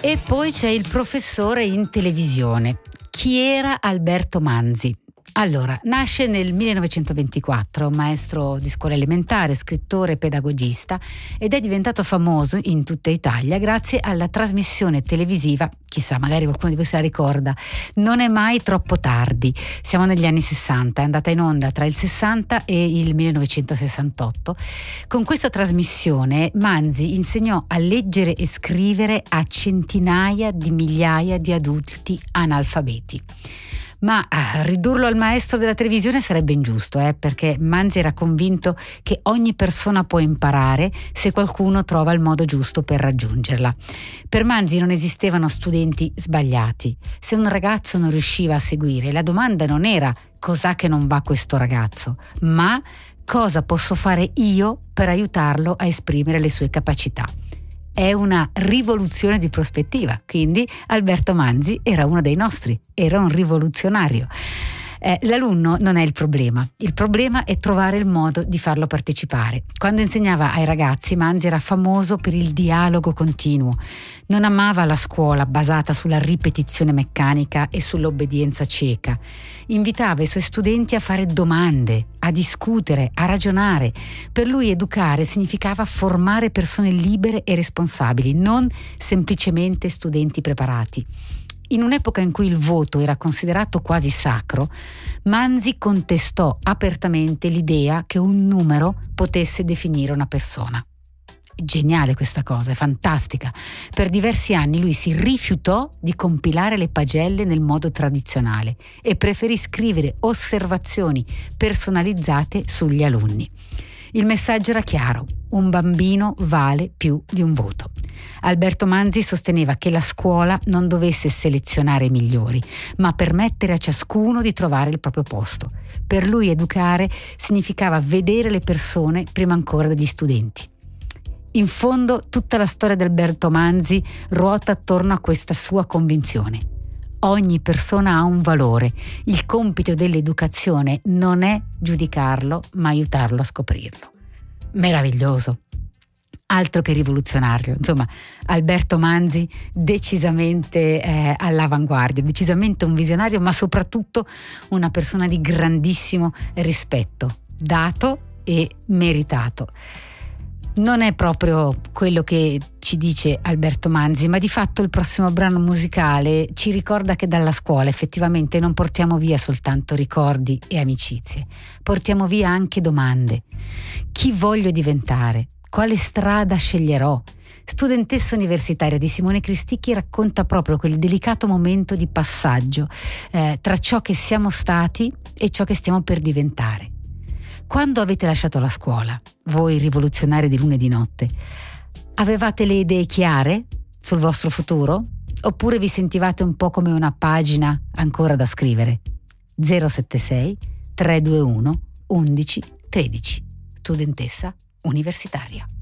E poi c'è il professore in televisione. Chi era Alberto Manzi? Allora, nasce nel 1924, maestro di scuola elementare, scrittore e pedagogista, ed è diventato famoso in tutta Italia grazie alla trasmissione televisiva, chissà, magari qualcuno di voi se la ricorda, Non è mai troppo tardi. Siamo negli anni 60, è andata in onda tra il 60 e il 1968. Con questa trasmissione Manzi insegnò a leggere e scrivere a centinaia di migliaia di adulti analfabeti. Ma ridurlo al maestro della televisione sarebbe ingiusto, perché Manzi era convinto che ogni persona può imparare se qualcuno trova il modo giusto per raggiungerla. Per Manzi non esistevano studenti sbagliati. Se un ragazzo non riusciva a seguire, la domanda non era cos'ha che non va questo ragazzo, ma cosa posso fare io per aiutarlo a esprimere le sue capacità. È una rivoluzione di prospettiva, quindi Alberto Manzi era uno dei nostri, era un rivoluzionario. L'alunno non è il problema è trovare il modo di farlo partecipare. Quando insegnava ai ragazzi, Manzi era famoso per il dialogo continuo. Non amava la scuola basata sulla ripetizione meccanica e sull'obbedienza cieca. Invitava i suoi studenti a fare domande, a discutere, a ragionare. Per lui educare significava formare persone libere e responsabili, non semplicemente studenti preparati. In un'epoca in cui il voto era considerato quasi sacro, Manzi contestò apertamente l'idea che un numero potesse definire una persona. È geniale questa cosa, è fantastica. Per diversi anni lui si rifiutò di compilare le pagelle nel modo tradizionale e preferì scrivere osservazioni personalizzate sugli alunni. Il messaggio era chiaro: un bambino vale più di un voto. Alberto Manzi sosteneva che la scuola non dovesse selezionare i migliori, ma permettere a ciascuno di trovare il proprio posto. Per lui educare significava vedere le persone prima ancora degli studenti. In fondo tutta la storia di Alberto Manzi ruota attorno a questa sua convinzione. Ogni persona ha un valore. Il compito dell'educazione non è giudicarlo, ma aiutarlo a scoprirlo. Meraviglioso. Altro che rivoluzionario. Insomma, Alberto Manzi decisamente all'avanguardia, decisamente un visionario, ma soprattutto una persona di grandissimo rispetto, dato e meritato. Non è proprio quello che ci dice Alberto Manzi, ma di fatto il prossimo brano musicale ci ricorda che dalla scuola effettivamente non portiamo via soltanto ricordi e amicizie, portiamo via anche domande. Chi voglio diventare? Quale strada sceglierò? Studentessa universitaria di Simone Cristicchi racconta proprio quel delicato momento di passaggio tra ciò che siamo stati e ciò che stiamo per diventare. Quando avete lasciato la scuola, voi rivoluzionari di lunedì notte, avevate le idee chiare sul vostro futuro? Oppure vi sentivate un po' come una pagina ancora da scrivere? 076 321 11 13. Studentessa universitaria.